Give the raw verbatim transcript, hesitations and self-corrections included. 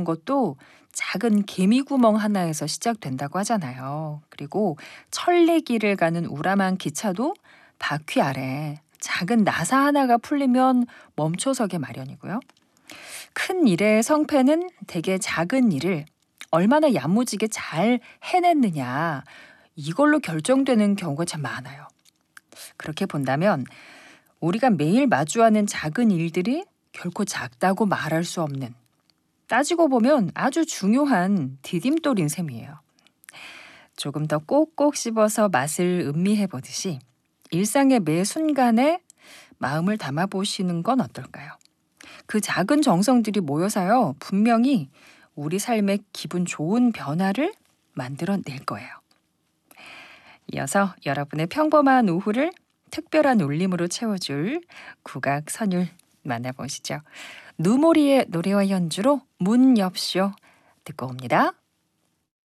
것도 작은 개미구멍 하나에서 시작된다고 하잖아요. 그리고 천리길을 가는 우람한 기차도 바퀴 아래 작은 나사 하나가 풀리면 멈춰서게 마련이고요. 큰 일의 성패는 대개 작은 일을 얼마나 야무지게 잘 해냈느냐, 이걸로 결정되는 경우가 참 많아요. 그렇게 본다면 우리가 매일 마주하는 작은 일들이 결코 작다고 말할 수 없는, 따지고 보면 아주 중요한 디딤돌인 셈이에요. 조금 더 꼭꼭 씹어서 맛을 음미해 보듯이 일상의 매 순간에 마음을 담아보시는 건 어떨까요? 그 작은 정성들이 모여서요, 분명히 우리 삶의 기분 좋은 변화를 만들어낼 거예요. 이어서 여러분의 평범한 오후를 특별한 울림으로 채워줄 국악 선율 만나보시죠. 누모리의 노래와 연주로 문 엽쇼 듣고 옵니다.